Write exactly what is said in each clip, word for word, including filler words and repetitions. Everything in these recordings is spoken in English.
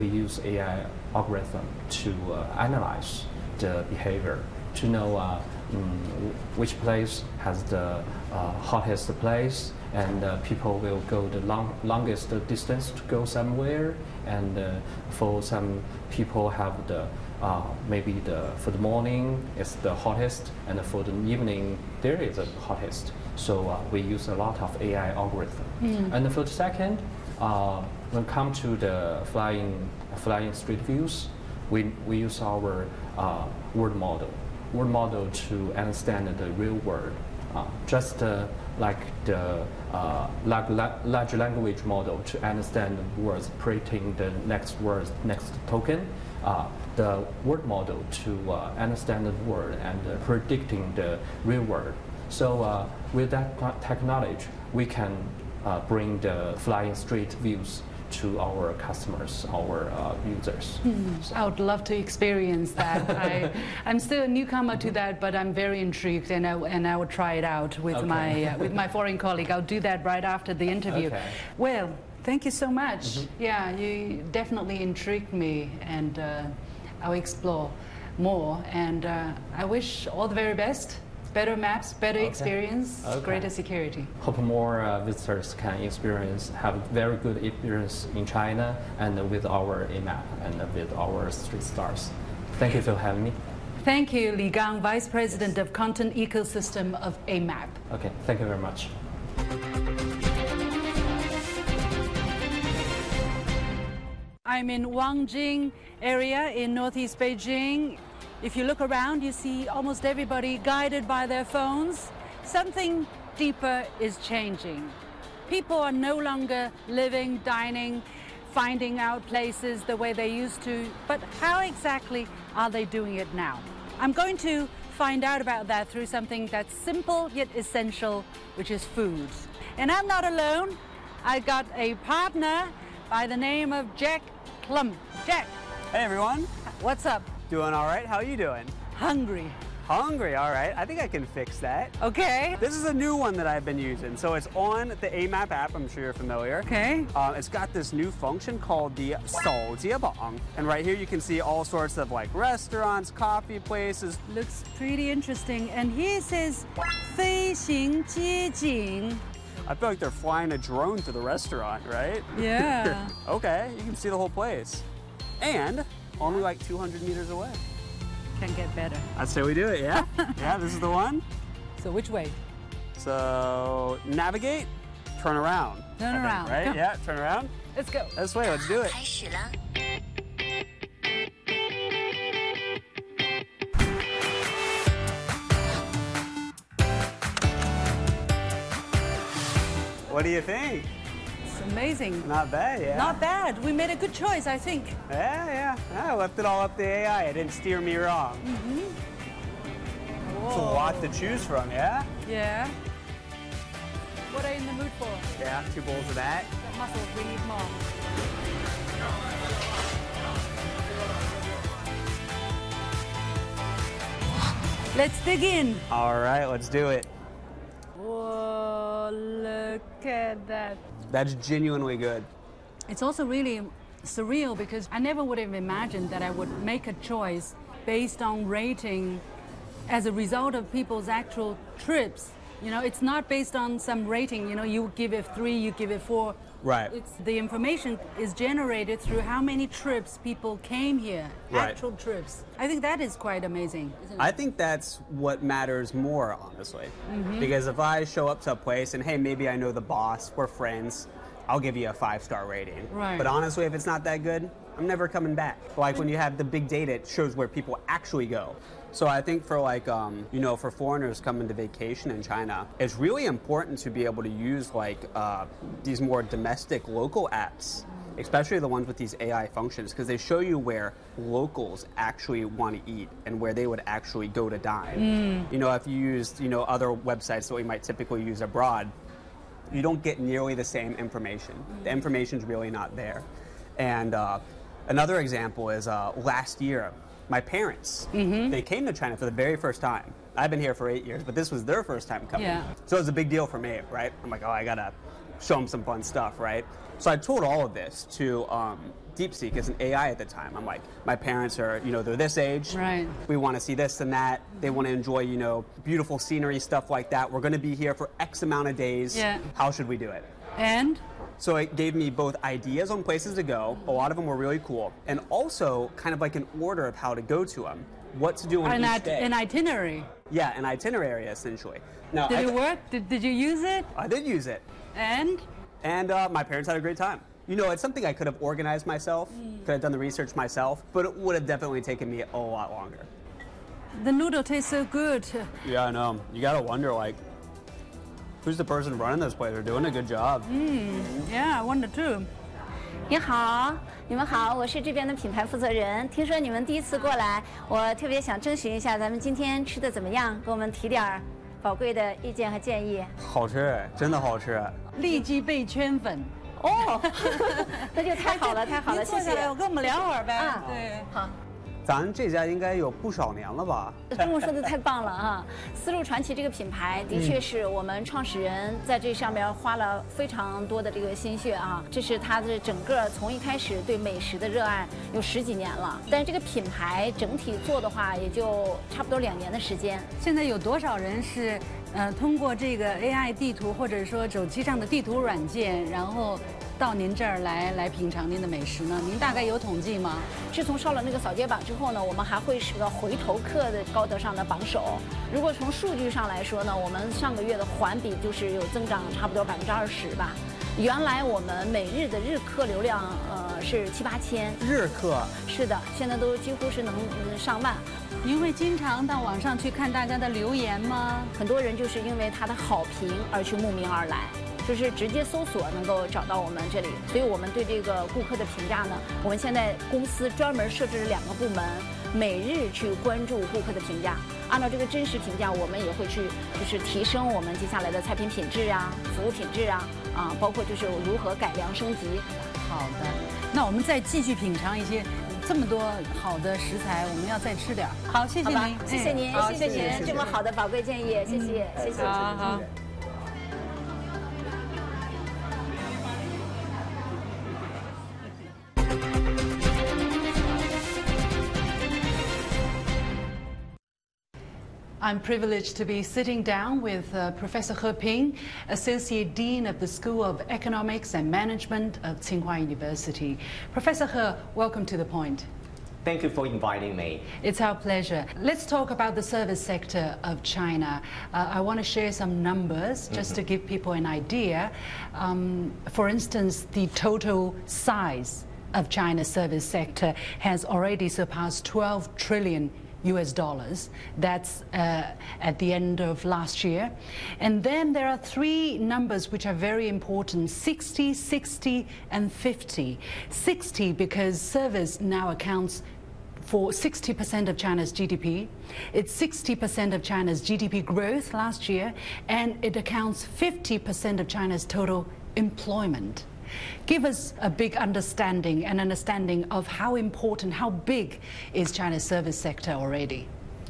We use A I algorithm to uh, analyze the behavior to know uh, mm, which place has the uh, hottest place, and uh, people will go the long, longest distance to go somewhere. And uh, for some people have the uh, maybe the for the morning is the hottest, and for the evening there is the hottest. So uh, we use a lot of A I algorithm. Mm. And for the second, uh, when it comes to the flying flying street views, we we use our uh, word model. Word model to understand the real world, uh, just uh, like the uh, large, large language model to understand the words, predicting the next word, next token. Uh, the word model to uh, understand the word and uh, predicting the real world. So uh, with that technology, we can uh, bring the flying street views to our customers, our uh, users. Hmm. So. I would love to experience that. I, I'm still a newcomer to that, but I'm very intrigued, and I, and I will try it out with okay. my uh, with my foreign colleague. I'll do that right after the interview. Okay. Well, thank you so much. Mm-hmm. Yeah, you definitely intrigued me, and uh, I'll explore more. And uh, I wish all the very best. Better maps, better okay. experience, okay. greater security. Hope more uh, visitors can experience, have very good experience in China and uh, with our A map and uh, with our street stars. Thank you for having me. Thank you, Li Gang, Vice President of Content Ecosystem of A map. Okay, thank you very much. I'm in Wangjing area in northeast Beijing. If you look around, you see almost everybody guided by their phones. Something deeper is changing. People are no longer living, dining, finding out places the way they used to. But how exactly are they doing it now? I'm going to find out about that through something that's simple yet essential, which is food. And I'm not alone. I got a partner by the name of Jack Klum. Jack. Hey everyone. What's up? Doing all right. How are you doing? Hungry. Hungry, all right. I think I can fix that. Okay. This is a new one that I've been using. So it's on the A map app. I'm sure you're familiar. Okay. Uh, it's got this new function called the 手机榜. And right here you can see all sorts of like restaurants, coffee places. Looks pretty interesting. And here it says 飞行街景. I feel like they're flying a drone to the restaurant, right? Yeah. Okay, you can see the whole place. And only like two hundred meters away. Can get better. That's how we do it, yeah? Yeah, this is the one. So which way? So navigate, turn around. Turn think, around. right? Go. Yeah, turn around. Let's go. This way, let's do it. What do you think? It's amazing. Not bad, yeah. Not bad. We made a good choice, I think. Yeah, yeah. I left it all up to A I. It didn't steer me wrong. Mm-hmm. It's a lot to choose from, yeah? Yeah. What are you in the mood for? Yeah, two bowls of that. The muscles, we need more. Let's dig in. All right, let's do it. Whoa, look at that. That's genuinely good. It's also really surreal because I never would have imagined that I would make a choice based on rating as a result of people's actual trips. You know, it's not based on some rating, you know, you give it three, you give it four. Right. It's the information is generated through how many trips people came here, Right. actual trips. I think that is quite amazing, isn't it? I think that's what matters more, honestly. Mm-hmm. Because if I show up to a place and, hey, maybe I know the boss, we're friends, I'll give you a five-star rating. Right. But honestly, if it's not that good, I'm never coming back. Like when you have the big data, it shows where people actually go. So I think for like, um, you know, for foreigners coming to vacation in China, it's really important to be able to use like uh, these more domestic local apps, especially the ones with these A I functions, because they show you where locals actually want to eat and where they would actually go to dine. Mm. You know, if you used, you know, other websites that we might typically use abroad, you don't get nearly the same information. The information's really not there. And uh, another example is uh, last year, my parents, mm-hmm. they came to China for the very first time. I've been here for eight years, but this was their first time coming. Yeah. So it was a big deal for me, right? I'm like, oh, I gotta show them some fun stuff, right? So I told all of this to um, DeepSeek as an A I at the time. I'm like, my parents are, you know, they're this age. Right. We want to see this and that. They want to enjoy, you know, beautiful scenery, stuff like that. We're going to be here for X amount of days. Yeah. How should we do it? And? So it gave me both ideas on places to go. A lot of them were really cool. And also kind of like an order of how to go to them. What to do on an, each it- day. an itinerary. Yeah, an itinerary, essentially. Now, Did I, it work? Did, did you use it? I did use it. And? And uh, my parents had a great time. You know, it's something I could have organized myself, could have done the research myself, but it would have definitely taken me a lot longer. The noodle tastes so good. Yeah, I know. You gotta wonder, like, who's the person running this place? They're doing a good job. Yeah, I wonder too. 你好，你们好，我是这边的品牌负责人。听说你们第一次过来，我特别想征询一下咱们今天吃的怎么样，给我们提点儿宝贵的意见和建议。 好吃，真的好吃。 立即被圈粉。 哦，那就太好了，太好了，谢谢。 您坐下来，我跟我们聊会儿呗。 啊对。 好。 咱这家应该有不少年了吧？ 中文说的太棒了哈！丝路传奇这个品牌的确是我们创始人在这上面花了非常多的这个心血啊，这是他的整个从一开始对美食的热爱有十几年了，但是这个品牌整体做的话也就差不多两年的时间。 现在有多少人是呃通过这个 A I 地图或者说手机上的地图软件，然后到您这儿来来品尝您的美食呢？您大概有统计吗？ 自从上了那个扫街榜之后呢，我们还会是个回头客的高德上的榜首。如果从数据上来说呢，我们上个月的环比就是有增长差不多百分之二十吧。原来我们每日的日客流量呃是七八千， 日客是的，现在都几乎是能嗯上万。 您会经常到网上去看大家的留言吗？ 很多人就是因为他的好评而去慕名而来。就是直接搜索能够找到我们这里，所以我们对这个顾客的评价呢，我们现在公司专门设置了两个部门，每日去关注顾客的评价，按照这个真实评价，我们也会去就是提升我们接下来的菜品品质啊、服务品质啊，啊，包括就是如何改良升级。 好的，那我们再继续品尝一些这么多好的食材，我们要再吃点儿。好，谢谢您， 谢谢您，谢谢您这么好的宝贵建议，谢谢，谢谢， 好好。I'm privileged to be sitting down with uh, Professor He Ping, Associate Dean of the School of Economics and Management of Tsinghua University. Professor He, welcome to The Point. Thank you for inviting me. It's our pleasure. Let's talk about the service sector of China. Uh, I want to share some numbers just mm-hmm. to give people an idea. Um, for instance, the total size of China's service sector has already surpassed twelve trillion U S dollars. That's uh, at the end of last year. And then there are three numbers which are very important: sixty, sixty, and fifty. sixty because service now accounts for sixty percent of China's G D P. It's sixty percent of China's G D P growth last year, and it accounts fifty percent of China's total employment. Give us a big understanding, an understanding of how important, how big is China's service sector already?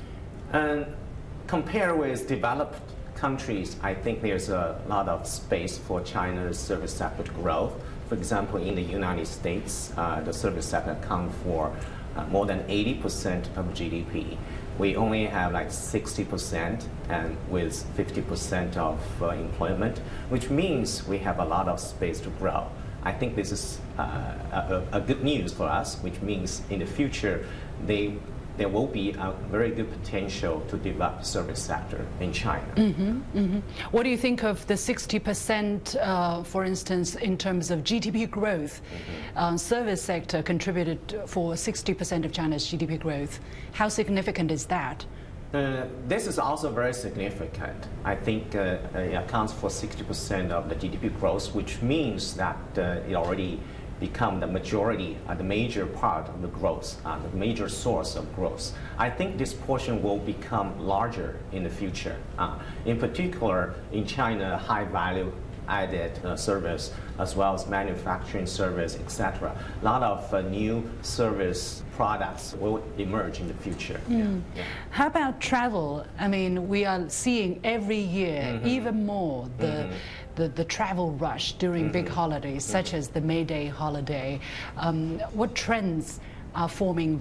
And compared with developed countries, I think there's a lot of space for China's service sector to grow. For example, in the United States, uh, the service sector accounts for uh, more than eighty percent of G D P. We only have like sixty percent and with fifty percent of uh, employment, which means we have a lot of space to grow. I think this is uh, a, a good news for us, which means in the future they, there will be a very good potential to develop the service sector in China. Mm-hmm, mm-hmm. What do you think of the sixty percent, uh, for instance, in terms of G D P growth? Mm-hmm. uh, service sector contributed for sixty percent of China's G D P growth. How significant is that? Uh, this is also very significant. I think uh, it accounts for sixty percent of the G D P growth, which means that uh, it already become the majority, uh, the major part of the growth, uh, the major source of growth. I think this portion will become larger in the future. Uh, in particular, in China, high value added uh, service as well as manufacturing service, et cetera. A lot of uh, new service products will emerge in the future. Mm. Yeah. Yeah. How about travel? I mean, we are seeing every year mm-hmm. even more the, mm-hmm. the, the travel rush during mm-hmm. big holidays, such mm-hmm. as the May Day holiday. Um, what trends are forming